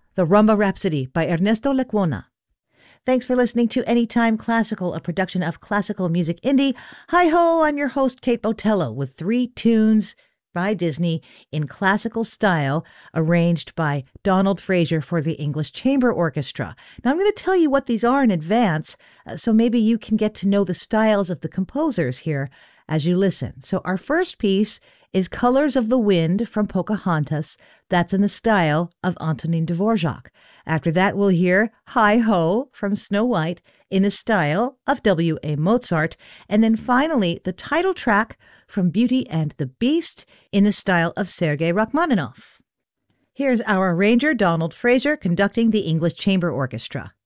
The Rumba Rhapsody by Ernesto Lecuona. Thanks for listening to Anytime Classical, a production of Classical Music Indie. Hi-ho, I'm your host, Kate Botello, with 3 tunes by Disney in classical style, arranged by Donald Fraser for the English Chamber Orchestra. Now, I'm going to tell you what these are in advance, so maybe you can get to know the styles of the composers here as you listen. So our first piece is Colors of the Wind from Pocahontas. That's in the style of Antonin Dvorak. After that, we'll hear Hi-Ho from Snow White in the style of W.A. Mozart. And then finally, the title track from Beauty and the Beast in the style of Sergei Rachmaninoff. Here's our arranger, Donald Fraser, conducting the English Chamber Orchestra.